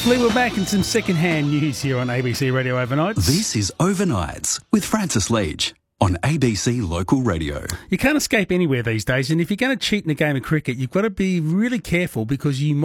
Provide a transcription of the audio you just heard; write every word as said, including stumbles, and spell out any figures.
Francis Lee, we're back in some second-hand news here on A B C Radio Overnights. This is Overnights with Francis Leach on A B C Local Radio. You can't escape anywhere these days, and if you're going to cheat in a game of cricket, you've got to be really careful because you might